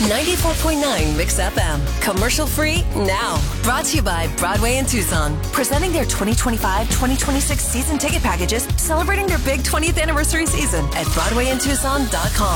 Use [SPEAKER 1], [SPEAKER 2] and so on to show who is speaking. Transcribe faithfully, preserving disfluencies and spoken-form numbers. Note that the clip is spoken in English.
[SPEAKER 1] ninety-four point nine Mix F M. Commercial free now. Brought to you by Broadway in Tucson. Presenting their twenty twenty-five twenty twenty-six season ticket packages, celebrating their big twentieth anniversary season at Broadway in Tucson dot com.